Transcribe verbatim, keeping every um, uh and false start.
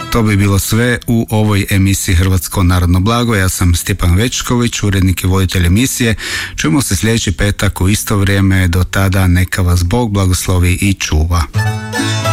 To bi bilo sve u ovoj emisiji Hrvatsko narodno blago. Ja sam Stjepan Večković, urednik i voditelj emisije. Čujemo se sljedeći petak u isto vrijeme. Do tada neka vas Bog blagoslovi i čuva.